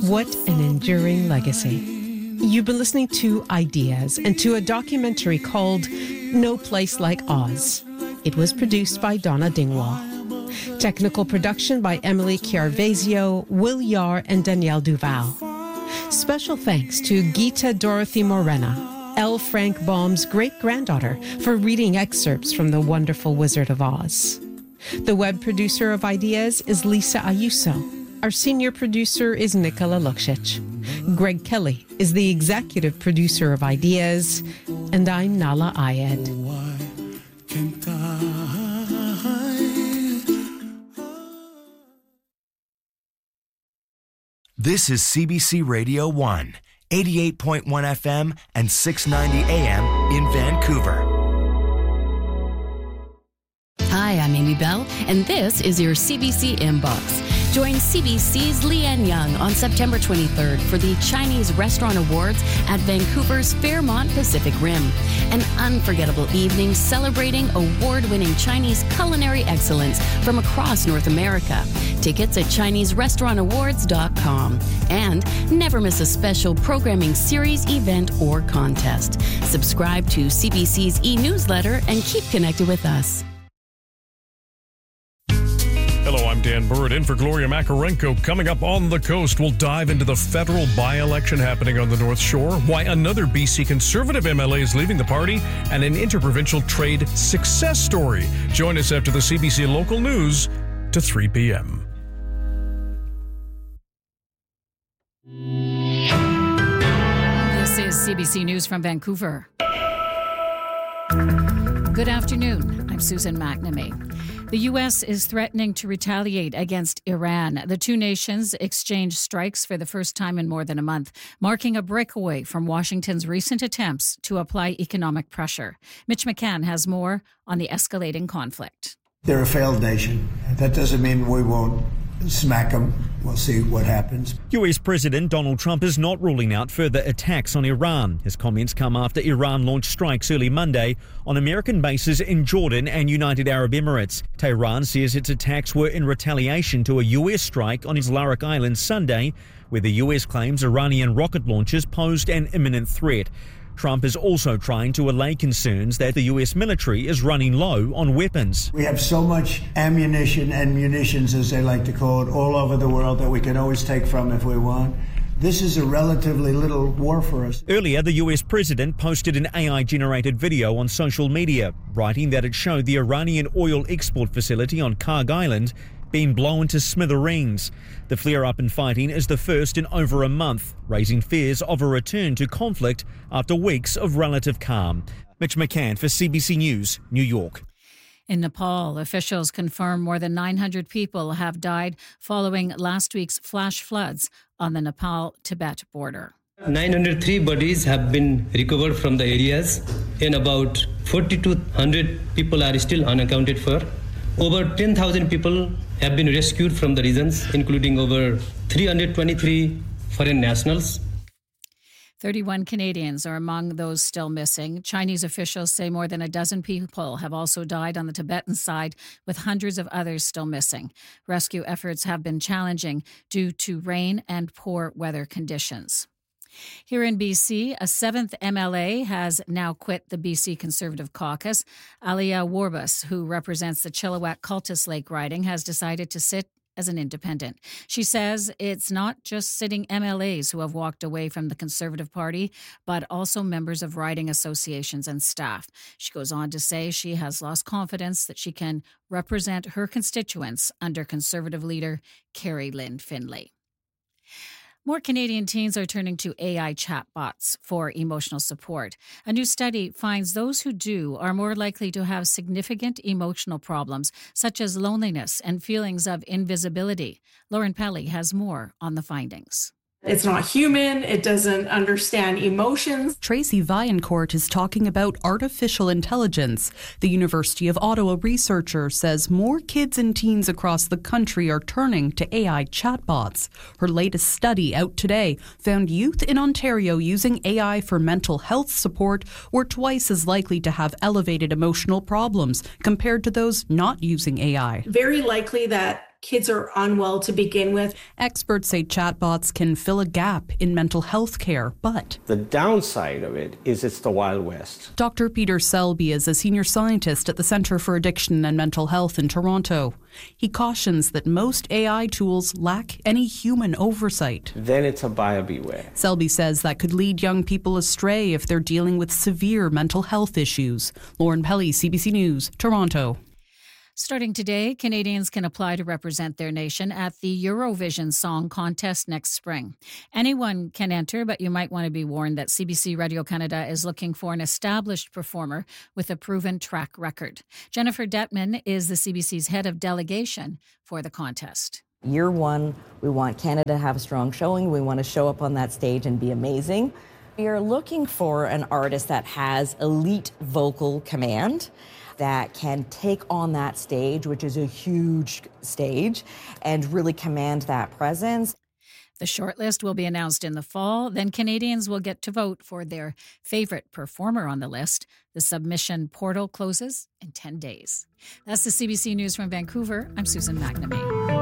What an enduring legacy. You've been listening to Ideas and to a documentary called No Place Like Oz. It was produced by Donna Dingwall. Technical production by Emily Chiarvesio, Will Yar, and Danielle Duval. Special thanks to Gita Dorothy Morena, L. Frank Baum's great-granddaughter, for reading excerpts from The Wonderful Wizard of Oz. The web producer of Ideas is Lisa Ayuso. Our senior producer is Nicola Luksic. Greg Kelly is the executive producer of Ideas, and I'm Nala Ayed. This is CBC Radio 1, 88.1 FM and 690 AM in Vancouver. Hi, I'm Amy Bell, and this is your CBC Inbox. Join CBC's Leanne Young on September 23rd for the Chinese Restaurant Awards at Vancouver's Fairmont Pacific Rim. An unforgettable evening celebrating award-winning Chinese culinary excellence from across North America. Tickets at ChineseRestaurantAwards.com. And never miss a special programming series, event, or contest. Subscribe to CBC's e-newsletter and keep connected with us. Hello, I'm Dan Bird in for Gloria Makarenko. Coming up on the coast, we'll dive into the federal by-election happening on the North Shore, why another BC Conservative MLA is leaving the party, and an interprovincial trade success story. Join us after the CBC Local News to 3 p.m. This is CBC News from Vancouver. Good afternoon. I'm Susan McNamee. The U.S. is threatening to retaliate against Iran. The two nations exchanged strikes for the first time in more than a month, marking a breakaway from Washington's recent attempts to apply economic pressure. Mitch McCann has more on the escalating conflict. They're a failed nation. That doesn't mean we won't smack them. We'll see what happens. US President Donald Trump is not ruling out further attacks on Iran. His comments come after Iran launched strikes early Monday on American bases in Jordan and United Arab Emirates. Tehran says its attacks were in retaliation to a US strike on its Larak Island Sunday, where the US claims Iranian rocket launches posed an imminent threat. Trump is also trying to allay concerns that the U.S. military is running low on weapons. We have so much ammunition and munitions, as they like to call it, all over the world that we can always take from if we want. This is a relatively little war for us. Earlier, the U.S. president posted an AI-generated video on social media, writing that it showed the Iranian oil export facility on Karg Island being blown to smithereens. The flare-up in fighting is the first in over a month, raising fears of a return to conflict after weeks of relative calm. Mitch McCann for CBC News, New York. In Nepal, officials confirm more than 900 people have died following last week's flash floods on the Nepal-Tibet border. 903 bodies have been recovered from the areas, and about 4,200 people are still unaccounted for. Over 10,000 people have been rescued from the regions, including over 323 foreign nationals. 31 Canadians are among those still missing. Chinese officials say more than a dozen people have also died on the Tibetan side, with hundreds of others still missing. Rescue efforts have been challenging due to rain and poor weather conditions. Here in BC, a seventh MLA has now quit the BC Conservative Caucus. Alia Warbus, who represents the Chilliwack Cultus Lake riding, has decided to sit as an independent. She says it's not just sitting MLAs who have walked away from the Conservative Party, but also members of riding associations and staff. She goes on to say she has lost confidence that she can represent her constituents under Conservative leader Carrie Lynn Finlay. More Canadian teens are turning to AI chatbots for emotional support. A new study finds those who do are more likely to have significant emotional problems, such as loneliness and feelings of invisibility. Lauren Pelly has more on the findings. It's not human. It doesn't understand emotions. Tracy Vaillancourt is talking about artificial intelligence. The University of Ottawa researcher says more kids and teens across the country are turning to AI chatbots. Her latest study out today found youth in Ontario using AI for mental health support were twice as likely to have elevated emotional problems compared to those not using AI. Very likely that kids are unwell to begin with. Experts say chatbots can fill a gap in mental health care, but the downside of it is it's the Wild West. Dr. Peter Selby is a senior scientist at the Centre for Addiction and Mental Health in Toronto. He cautions that most AI tools lack any human oversight. Then it's a buyer beware. Selby says that could lead young people astray if they're dealing with severe mental health issues. Lauren Pelly, CBC News, Toronto. Starting today, Canadians can apply to represent their nation at the Eurovision Song Contest next spring. Anyone can enter, but you might want to be warned that CBC Radio Canada is looking for an established performer with a proven track record. Jennifer Detman is the CBC's head of delegation for the contest. Year one, we want Canada to have a strong showing. We want to show up on that stage and be amazing. We are looking for an artist that has elite vocal command, that can take on that stage, which is a huge stage, and really command that presence. The shortlist will be announced in the fall. Then Canadians will get to vote for their favorite performer on the list. The submission portal closes in 10 days. That's the CBC News from Vancouver. I'm Susan McNamee.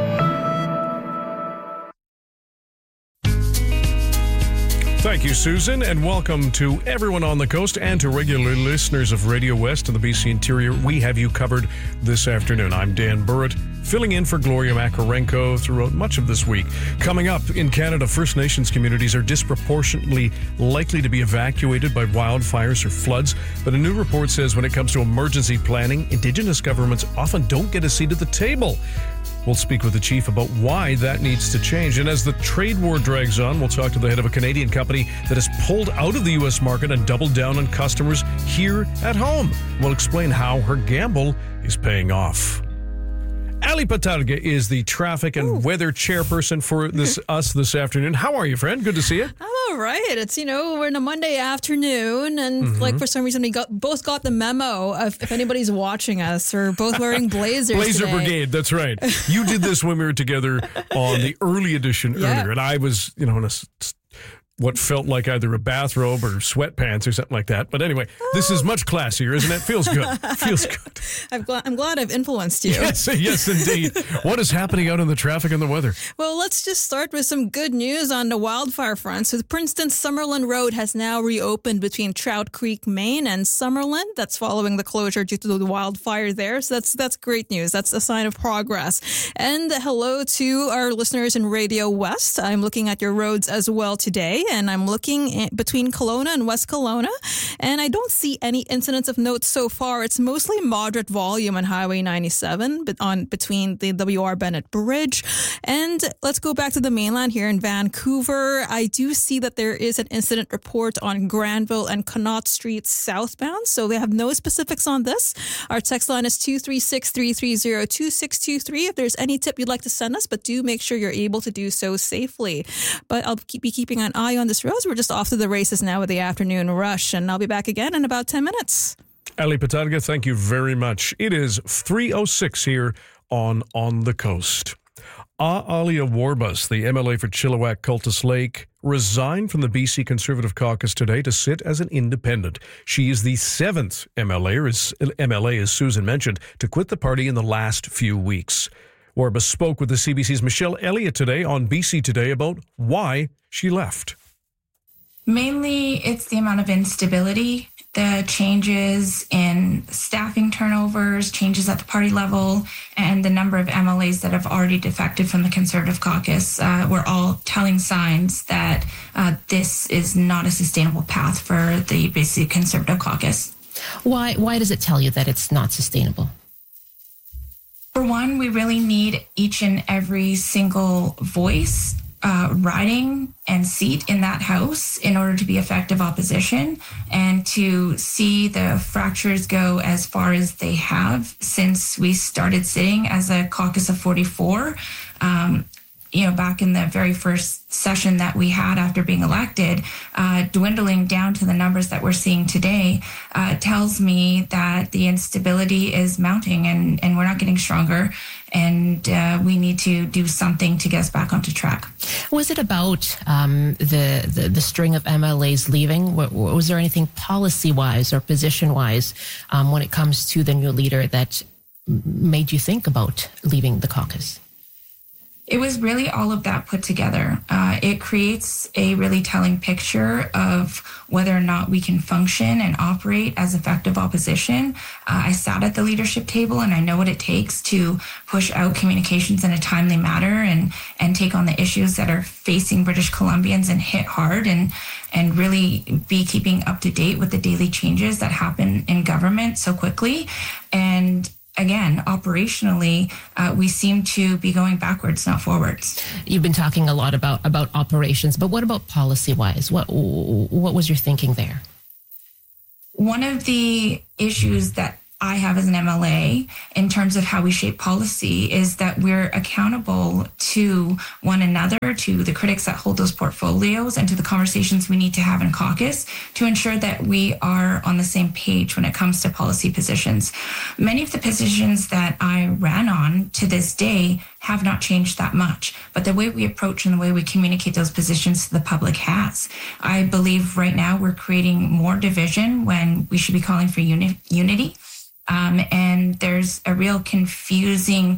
Thank you, Susan, and welcome to everyone on the coast and to regular listeners of Radio West and the BC Interior. We have you covered this afternoon. I'm Dan Burrett, filling in for Gloria Makarenko throughout much of this week. Coming up, in Canada, First Nations communities are disproportionately likely to be evacuated by wildfires or floods, but a new report says when it comes to emergency planning, Indigenous governments often don't get a seat at the table. We'll speak with the chief about why that needs to change. And as the trade war drags on, we'll talk to the head of a Canadian company that has pulled out of the U.S. market and doubled down on customers here at home. We'll explain how her gamble is paying off. Ali Patarga is the traffic and weather chairperson for us this afternoon. How are you, friend? Good to see you. I'm all right. It's, we're in a Monday afternoon, and for some reason we both got the memo of if anybody's watching us. We're both wearing blazers Blazer today. Brigade, that's right. You did this when we were together on the early edition earlier, and I was, in a what felt like either a bathrobe or sweatpants or something like that. But anyway, this is much classier, isn't it? Feels good. Feels good. I'm glad I've influenced you. Yes, indeed. What is happening out in the traffic and the weather? Well, let's just start with some good news on the wildfire front. So the Princeton-Summerlin Road has now reopened between Trout Creek, Maine and Summerlin. That's following the closure due to the wildfire there. So that's great news. That's a sign of progress. And hello to our listeners in Radio West. I'm looking at your roads as well today. And I'm looking between Kelowna and West Kelowna, and I don't see any incidents of note so far. It's mostly moderate volume on Highway 97 between the W.R. Bennett Bridge. And let's go back to the mainland here in Vancouver. I do see that there is an incident report on Granville and Connaught Street southbound, so we have no specifics on this. Our text line is 236-330-2623 if there's any tip you'd like to send us, but do make sure you're able to do so safely. But I'll be keeping an eye on this road. We're just off to the races now with the afternoon rush, and I'll be back again in about 10 minutes. Ali Patarga, thank you very much. It is 3:06 here on the Coast. Alia Warbus, the MLA for Chilliwack Cultus Lake, resigned from the BC Conservative Caucus today to sit as an independent. She is the seventh MLA, as Susan mentioned, to quit the party in the last few weeks. Warbus spoke with the CBC's Michelle Elliott today on BC Today about why she left. Mainly, it's the amount of instability, the changes in staffing turnovers, changes at the party level, and the number of MLAs that have already defected from the Conservative Caucus were all telling signs that this is not a sustainable path for the BC Conservative Caucus. Why does it tell you that it's not sustainable? For one, we really need each and every single voice riding and seat in that House in order to be effective opposition, and to see the fractures go as far as they have since we started sitting as a caucus of 44. Back in the very first session that we had after being elected, dwindling down to the numbers that we're seeing today, tells me that the instability is mounting and we're not getting stronger, and we need to do something to get us back onto track. Was it about the string of MLAs leaving? Was there anything policy-wise or position-wise when it comes to the new leader that made you think about leaving the caucus? It was really all of that put together. It creates a really telling picture of whether or not we can function and operate as effective opposition. I sat at the leadership table, and I know what it takes to push out communications in a timely manner and take on the issues that are facing British Columbians and hit hard and really be keeping up to date with the daily changes that happen in government so quickly. And again, operationally, we seem to be going backwards, not forwards. You've been talking a lot about operations, but what about policy-wise? What was your thinking there? One of the issues that I have as an MLA in terms of how we shape policy is that we're accountable to one another, to the critics that hold those portfolios, and to the conversations we need to have in caucus to ensure that we are on the same page when it comes to policy positions. Many of the positions that I ran on to this day have not changed that much, but the way we approach and the way we communicate those positions to the public has. I believe right now we're creating more division when we should be calling for unity. And there's a real confusing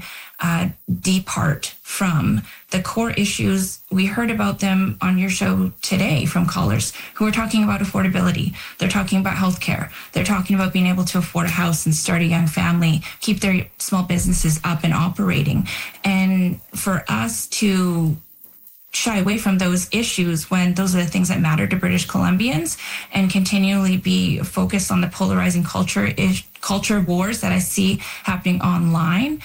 depart from the core issues. We heard about them on your show today from callers who are talking about affordability. They're talking about healthcare. They're talking about being able to afford a house and start a young family, keep their small businesses up and operating. And for us to shy away from those issues when those are the things that matter to British Columbians and continually be focused on the polarizing culture wars that I see happening online,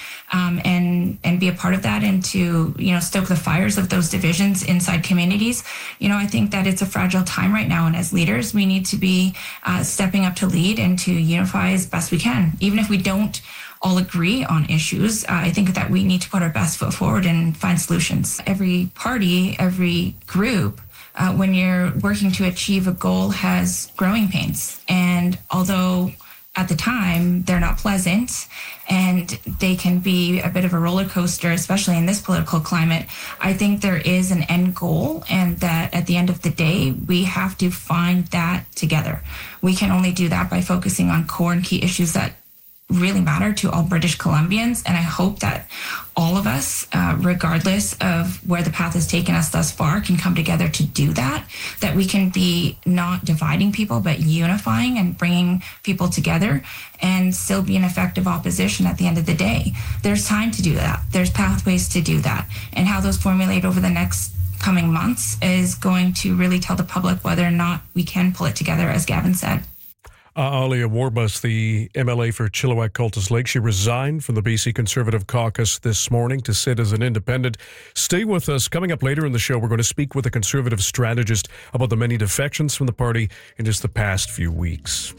and be a part of that, and to, stoke the fires of those divisions inside communities. I think that it's a fragile time right now, and as leaders, we need to be stepping up to lead and to unify as best we can, even if we don't all agree on issues. I think that we need to put our best foot forward and find solutions. Every party, every group, when you're working to achieve a goal, has growing pains. And although at the time they're not pleasant and they can be a bit of a roller coaster, especially in this political climate, I think there is an end goal, and that at the end of the day, we have to find that together. We can only do that by focusing on core and key issues that really matter to all British Columbians. And I hope that all of us, regardless of where the path has taken us thus far, can come together to do that, that we can be not dividing people, but unifying and bringing people together and still be an effective opposition at the end of the day. There's time to do that. There's pathways to do that. And how those formulate over the next coming months is going to really tell the public whether or not we can pull it together, as Gavin said. Alia Warbus, the MLA for Chilliwack Cultus Lake, she resigned from the BC Conservative Caucus this morning to sit as an independent. Stay with us. Coming up later in the show, we're going to speak with a Conservative strategist about the many defections from the party in just the past few weeks.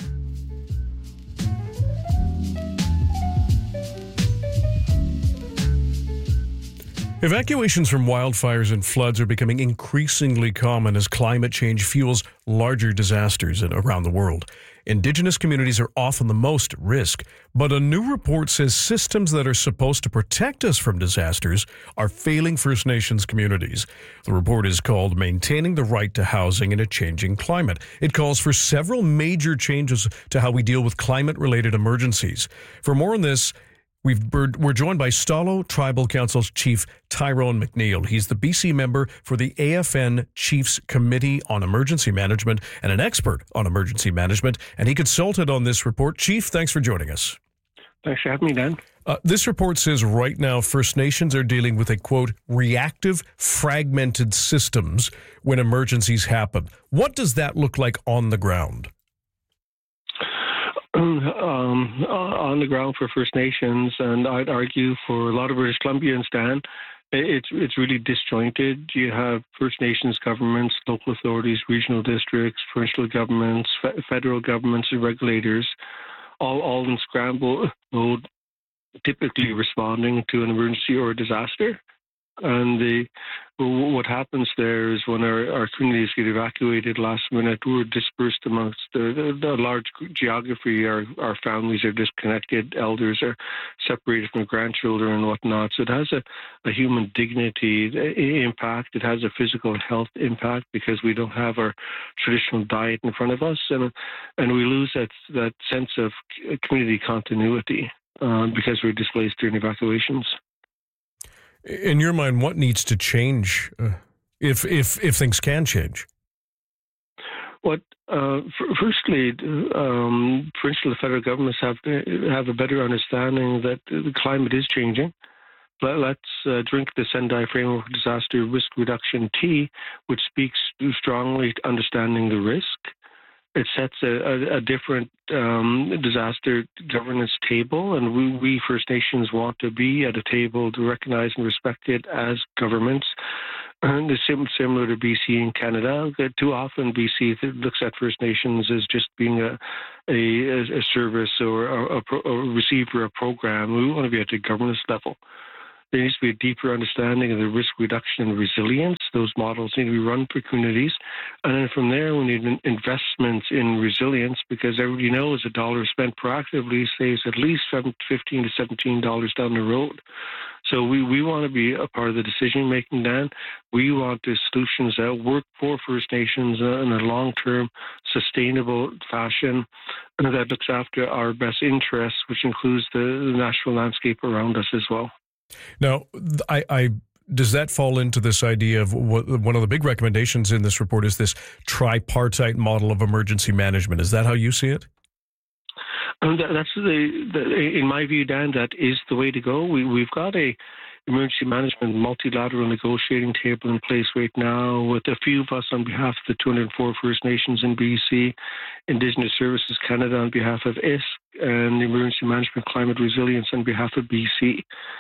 Evacuations from wildfires and floods are becoming increasingly common as climate change fuels larger disasters around the world. Indigenous communities are often the most at risk, but a new report says systems that are supposed to protect us from disasters are failing First Nations communities. The report is called Maintaining the Right to Housing in a Changing Climate. It calls for several major changes to how we deal with climate-related emergencies. For more on this, we're joined by Stalo Tribal Council's Chief Tyrone McNeil. He's the BC member for the AFN Chiefs Committee on Emergency Management and an expert on emergency management, and he consulted on this report. Chief, thanks for joining us. Thanks for having me, Dan. This report says right now First Nations are dealing with a, quote, reactive, fragmented systems when emergencies happen. What does that look like on the ground? On the ground for First Nations, and I'd argue for a lot of British Columbians, Dan, it's really disjointed. You have First Nations governments, local authorities, regional districts, provincial governments, federal governments, and regulators, all in scramble mode, typically responding to an emergency or a disaster. And what happens there is when our communities get evacuated last minute, we're dispersed amongst the large geography. Our families are disconnected, elders are separated from grandchildren and whatnot. So it has a human dignity impact. It has a physical health impact because we don't have our traditional diet in front of us, and we lose that sense of community continuity. because we're displaced during evacuations. In your mind, what needs to change if things can change? Firstly, for instance, the federal governments have a better understanding that the climate is changing. Let's drink the Sendai Framework Disaster Risk Reduction tea, which speaks strongly to understanding the risk. It sets a different disaster governance table, and we First Nations want to be at a table to recognize and respect it as governments. And it's similar to BC and Canada. Too often BC looks at First Nations as just being a service or a receiver of program. We want to be at the governance level. There needs to be a deeper understanding of the risk reduction and resilience. Those models need to be run for communities. And then from there, we need investments in resilience, because everybody knows a dollar spent proactively saves at least $15 to $17 down the road. So we want to be a part of the decision-making, Dan. We want the solutions that work for First Nations in a long-term, sustainable fashion, and that looks after our best interests, which includes the natural landscape around us as well. Now, does that fall into this idea of one of the big recommendations in this report is this tripartite model of emergency management? Is that how you see it? That's in my view, Dan, that is the way to go. We've got a emergency management multilateral negotiating table in place right now with a few of us on behalf of the 204 First Nations in BC, Indigenous Services Canada on behalf of ISK, and Emergency Management Climate Resilience on behalf of BC.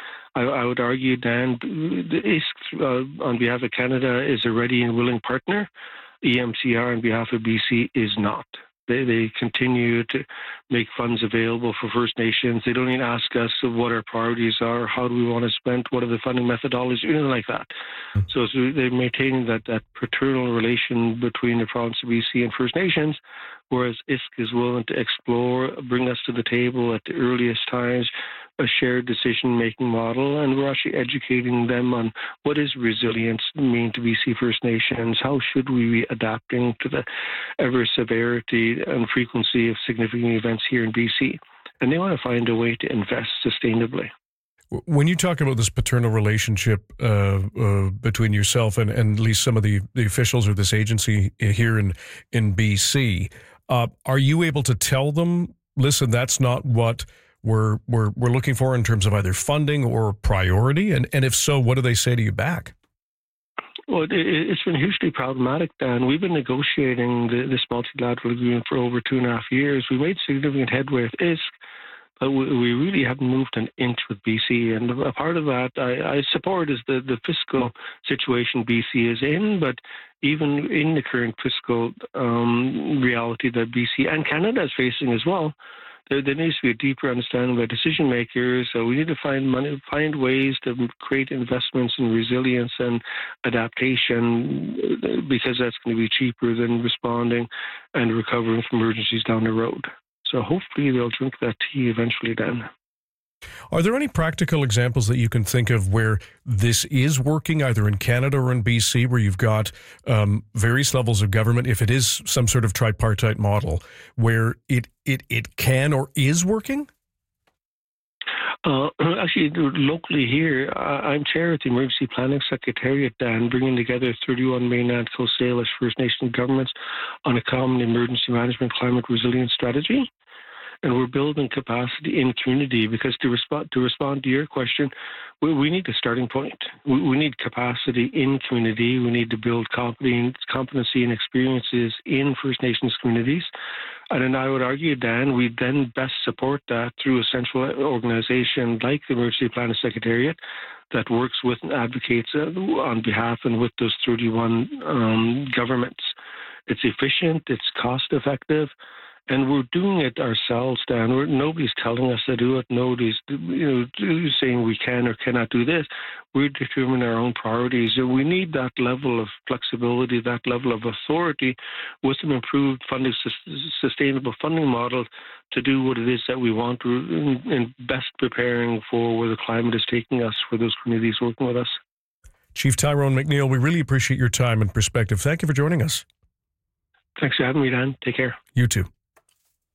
I would argue, Dan, the ISK on behalf of Canada is a ready and willing partner. EMCR on behalf of BC is not. They continue to make funds available for First Nations. They don't even ask us what our priorities are, how do we want to spend, what are the funding methodologies, anything like that. So they're maintaining that paternal relation between the province of BC and First Nations, whereas ISK is willing to explore, bring us to the table at the earliest times, a shared decision-making model, and we're actually educating them on what does resilience mean to BC First Nations, how should we be adapting to the ever severity and frequency of significant events here in BC. And they want to find a way to invest sustainably. When you talk about this paternal relationship between yourself and at least some of the officials of this agency here in BC, are you able to tell them, listen, that's not what we're looking for in terms of either funding or priority? And if so, what do they say to you back? Well, it's been hugely problematic, Dan. We've been negotiating this multilateral agreement for over 2.5 years. We made significant headway with ISK, but we really haven't moved an inch with BC. And a part of that I support is the fiscal situation BC is in, but even in the current fiscal reality that BC and Canada is facing as well, there needs to be a deeper understanding by decision makers. So we need to find ways to create investments in resilience and adaptation, because that's going to be cheaper than responding and recovering from emergencies down the road. So hopefully they'll drink that tea eventually, Dan. Are there any practical examples that you can think of where this is working, either in Canada or in BC, where you've got various levels of government, if it is some sort of tripartite model, where it can or is working? Actually, locally here, I'm chair of the Emergency Planning Secretariat, Dan, bringing together 31 mainland Coast Salish First Nation governments on a common emergency management climate resilience strategy. And we're building capacity in community, because to respond to your question, we need a starting point. We need capacity in community. We need to build competency and experiences in First Nations communities. And then I would argue, Dan, we then best support that through a central organization like the Emergency Planning Secretariat that works with and advocates on behalf and with those 31 governments. It's efficient, it's cost effective, and we're doing it ourselves, Dan. Nobody's telling us to do it. Nobody's saying we can or cannot do this. We're determining our own priorities. And we need that level of flexibility, that level of authority with an improved sustainable funding model to do what it is that we want in best preparing for where the climate is taking us for those communities working with us. Chief Tyrone McNeil, we really appreciate your time and perspective. Thank you for joining us. Thanks for having me, Dan. Take care. You too.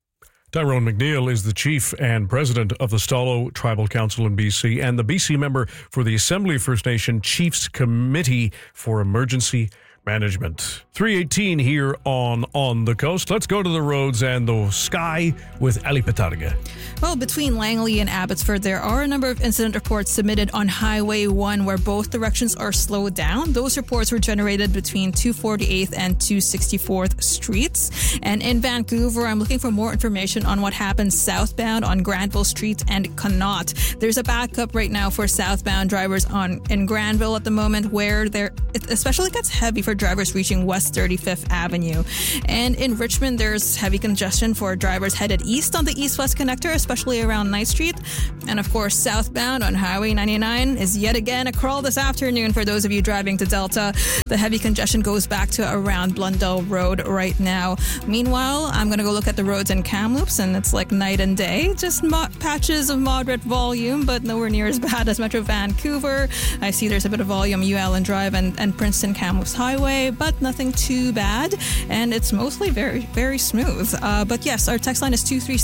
Tyrone McNeil is the chief and president of the Stalo Tribal Council in BC and the BC member for the Assembly of First Nation Chiefs Committee for Emergency Management. 3:18 here on the Coast. Let's go to the roads and the sky with Ali Patarga. Well, between Langley and Abbotsford, there are a number of incident reports submitted on Highway 1 where both directions are slowed down. Those reports were generated between 248th and 264th Streets. And in Vancouver, I'm looking for more information on what happened southbound on Granville Street and Connaught. There's a backup right now for southbound drivers in Granville at the moment where it especially gets heavy for drivers reaching West 35th Avenue. And in Richmond, there's heavy congestion for drivers headed east on the east-west connector, especially around Knight Street. And of course, southbound on Highway 99 is yet again a crawl this afternoon for those of you driving to Delta. The heavy congestion goes back to around Blundell Road right now. Meanwhile, I'm going to go look at the roads in Kamloops, and it's like night and day. Just patches of moderate volume, but nowhere near as bad as Metro Vancouver. I see there's a bit of volume ULN Drive and Princeton Kamloops Highway, but nothing too bad, and it's mostly very, very smooth. But yes, our text line is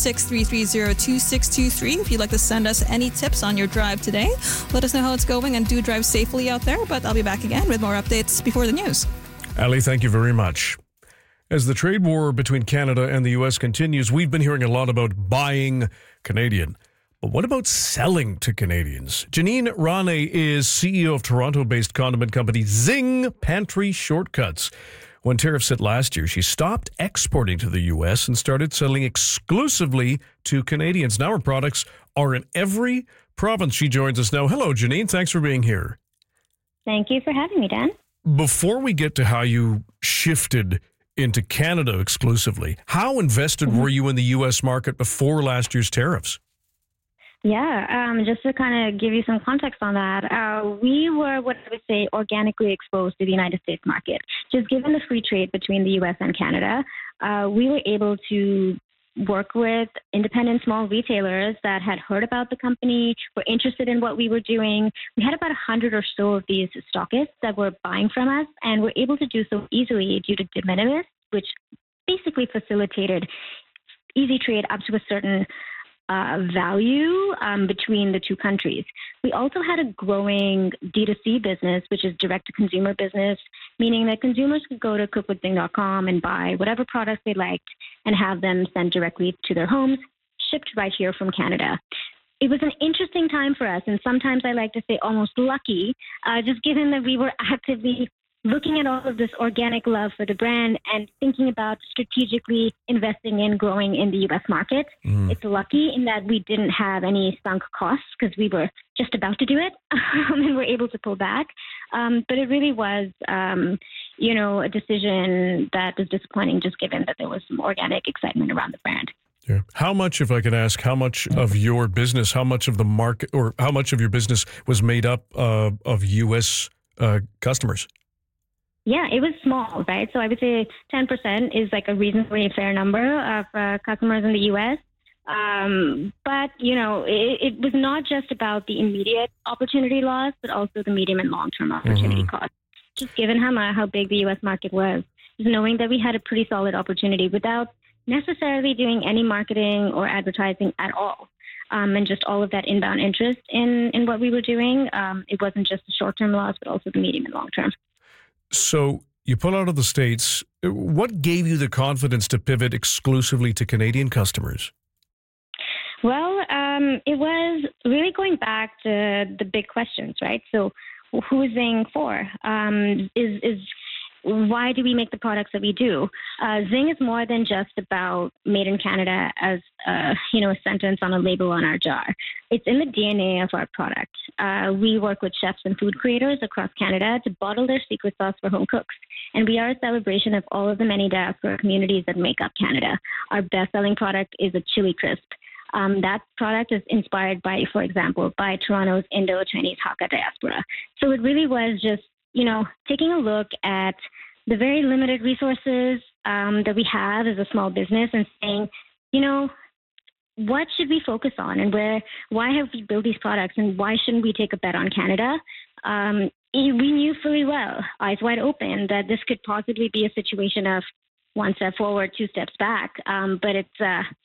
236-330-2623. If you'd like to send us any tips on your drive today, let us know how it's going, and do drive safely out there. But I'll be back again with more updates before the news. Ali, thank you very much. As the trade war between Canada and the U.S. continues, we've been hearing a lot about buying Canadian. But what about selling to Canadians? Janine Rane is CEO of Toronto-based condiment company Zing Pantry Shortcuts. When tariffs hit last year, she stopped exporting to the U.S. and started selling exclusively to Canadians. Now her products are in every province. She joins us now. Hello, Janine. Thanks for being here. Thank you for having me, Dan. Before we get to how you shifted into Canada exclusively, how invested were you in the U.S. market before last year's tariffs? Yeah, just to kind of give you some context on that, we were what I would say organically exposed to the United States market. Just given the free trade between the U.S. and Canada, we were able to work with independent small retailers that had heard about the company, were interested in what we were doing. We had about 100 or so of these stockists that were buying from us, and were able to do so easily due to de minimis, which basically facilitated easy trade up to a certain value between the two countries. We also had a growing D2C business, which is direct-to-consumer business, meaning that consumers could go to cookwithzing.com and buy whatever products they liked and have them sent directly to their homes, shipped right here from Canada. It was an interesting time for us, and sometimes I like to say almost lucky, just given that we were actively looking at all of this organic love for the brand and thinking about strategically investing in growing in the U.S. market. It's lucky in that we didn't have any sunk costs because we were just about to do it and were able to pull back. But it really was, a decision that was disappointing just given that there was some organic excitement around the brand. Yeah. How much, if I could ask, how much of your business, how much of the market, or how much of your business was made up of U.S. Customers? Yeah, it was small, right? So I would say 10% is like a reasonably fair number of customers in the U.S. But, it was not just about the immediate opportunity loss, but also the medium and long-term opportunity cost. Just given how big the U.S. market was, just knowing that we had a pretty solid opportunity without necessarily doing any marketing or advertising at all. And just all of that inbound interest in what we were doing. It wasn't just the short-term loss, but also the medium and long-term. So you pull out of the States. What gave you the confidence to pivot exclusively to Canadian customers? Well, it was really going back to the big questions, right? So who is Zing for? Why do we make the products that we do? Zing is more than just about made in Canada as a sentence on a label on our jar. It's in the DNA of our product. We work with chefs and food creators across Canada to bottle their secret sauce for home cooks. And we are a celebration of all of the many diaspora communities that make up Canada. Our best-selling product is a chili crisp. That product is inspired by, for example, by Toronto's Indo-Chinese Hakka diaspora. So it really was just taking a look at the very limited resources that we have as a small business and saying, what should we focus on and why have we built these products and why shouldn't we take a bet on Canada? We knew fully well, eyes wide open, that this could possibly be a situation of one step forward, two steps back. But it's,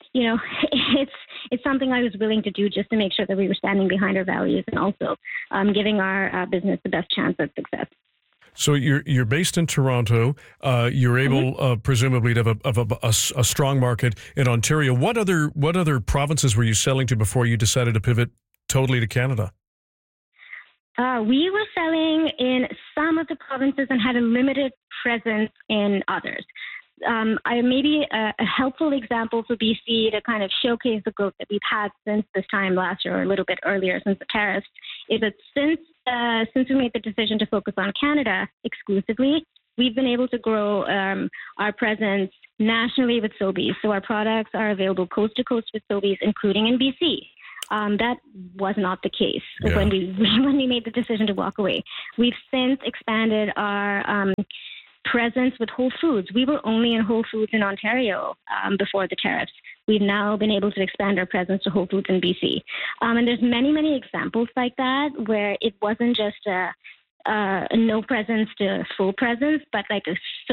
it's something I was willing to do just to make sure that we were standing behind our values and also giving our business the best chance at success. So you're based in Toronto. You're able, presumably, to have a strong market in Ontario. What other provinces were you selling to before you decided to pivot totally to Canada? We were selling in some of the provinces and had a limited presence in others. Maybe a helpful example for BC to kind of showcase the growth that we've had since this time last year, or a little bit earlier, since the tariffs, is that since we made the decision to focus on Canada exclusively, we've been able to grow our presence nationally with Sobeys. So our products are available coast to coast with Sobeys, including in BC. That was not the case when we made the decision to walk away. We've since expanded our presence with Whole Foods. We were only in Whole Foods in Ontario before the tariffs. We've now been able to expand our presence to Whole Foods in BC. And there's many, many examples like that where it wasn't just a no presence to full presence, but like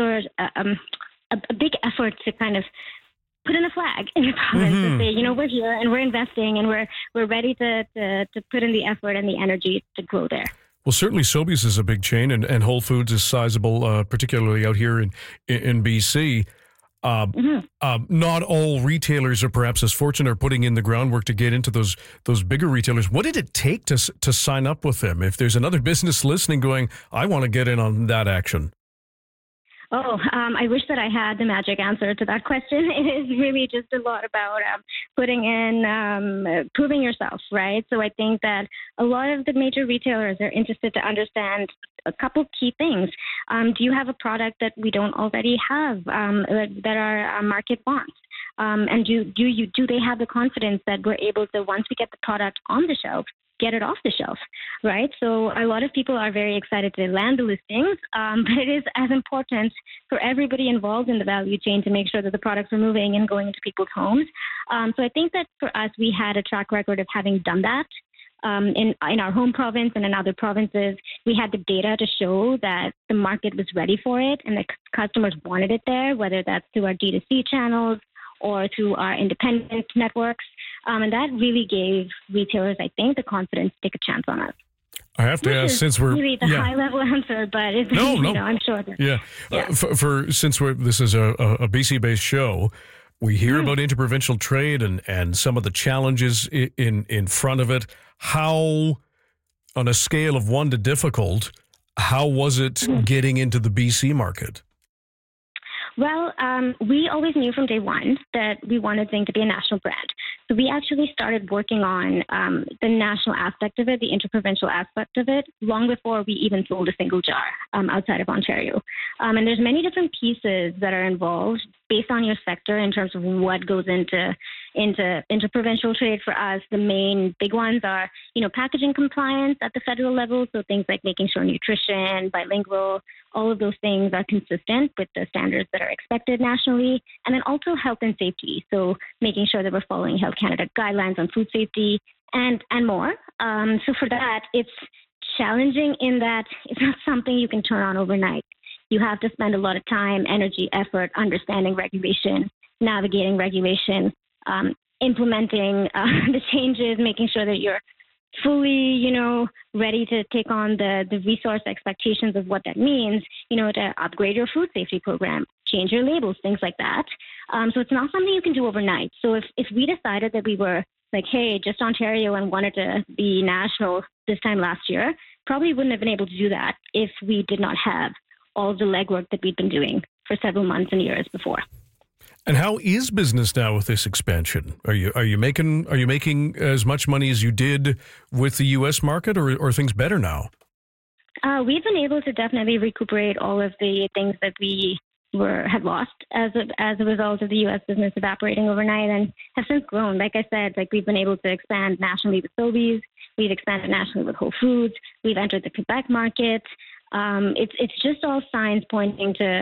a big effort to kind of put in a flag in the province and say, we're here and we're investing and we're ready to put in the effort and the energy to grow there. Well, certainly Sobeys is a big chain, and Whole Foods is sizable, particularly out here in BC. Not all retailers are perhaps as fortunate or putting in the groundwork to get into those bigger retailers. What did it take to sign up with them? If there's another business listening going, I want to get in on that action. I wish that I had the magic answer to that question. It is really just a lot about putting in, proving yourself, right? So I think that a lot of the major retailers are interested to understand a couple key things. Do you have a product that we don't already have that our market wants? And do they have the confidence that we're able to, once we get the product on the shelf, get it off the shelf, right? So a lot of people are very excited to land the listings, but it is as important for everybody involved in the value chain to make sure that the products are moving and going into people's homes. So I think that for us, we had a track record of having done that. In our home province and in other provinces, we had the data to show that the market was ready for it and the customers wanted it there, whether that's through our D2C channels or through our independent networks. And that really gave retailers, I think, the confidence to take a chance on us. I have to ask, since we're really the high-level answer, but it's, I'm sure that since this is a BC-based show, we hear about interprovincial trade and some of the challenges in front of it. How, on a scale of 1 to difficult, how was it getting into the BC market? Well, we always knew from day one that we wanted Zing to be a national brand. So we actually started working on the national aspect of it, the interprovincial aspect of it, long before we even sold a single jar outside of Ontario. And there's many different pieces that are involved based on your sector in terms of what goes into interprovincial trade. For us, the main big ones are, packaging compliance at the federal level. So things like making sure nutrition, bilingual, all of those things are consistent with the standards that are expected nationally. And then also health and safety. So making sure that we're following Health Canada guidelines on food safety and more. So for that, it's challenging in that it's not something you can turn on overnight. You have to spend a lot of time, energy, effort, understanding regulation, navigating regulation, implementing the changes, making sure that you're fully, ready to take on the resource expectations of what that means, to upgrade your food safety program, change your labels, things like that. So it's not something you can do overnight. So if we decided that we were like, hey, just Ontario and wanted to be national this time last year, probably wouldn't have been able to do that if we did not have all of the legwork that we'd been doing for several months and years before. And how is business now with this expansion? Are you making as much money as you did with the U.S. market, or are things better now? We've been able to definitely recuperate all of the things that we had lost as a result of the U.S. business evaporating overnight, and have since grown. Like I said, we've been able to expand nationally with Sobeys. We've expanded nationally with Whole Foods. We've entered the Quebec market. It's just all signs pointing to,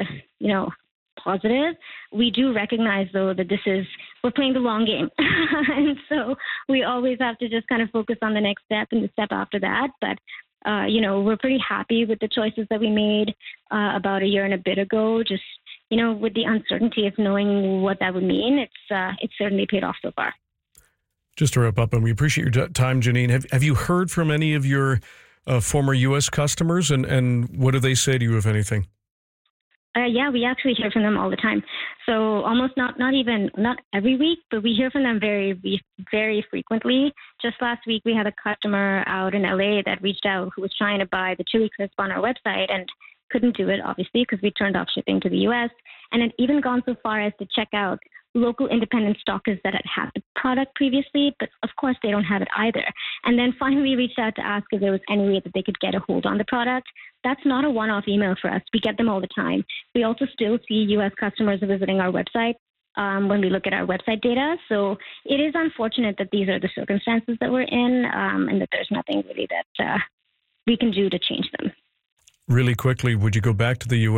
positive. We do recognize, though, that we're playing the long game. And so we always have to just kind of focus on the next step and the step after that. But, we're pretty happy with the choices that we made about a year and a bit ago, just, with the uncertainty of knowing what that would mean, it's certainly paid off so far. Just to wrap up, and we appreciate your time, Janine. Have you heard from any of your former U.S. customers, and what do they say to you, if anything? Yeah, we actually hear from them all the time. So almost not every week, but we hear from them very, very frequently. Just last week, we had a customer out in LA that reached out who was trying to buy the chili crisp on our website and couldn't do it, obviously, because we turned off shipping to the U.S. And had even gone so far as to check out local independent stockists that had the product previously, but of course they don't have it either. And then finally reached out to ask if there was any way that they could get a hold on the product. That's not a one-off email for us. We get them all the time. We also still see U.S. customers visiting our website when we look at our website data. So it is unfortunate that these are the circumstances that we're in, and that there's nothing really that we can do to change them. Really quickly, would you go back to the U.S.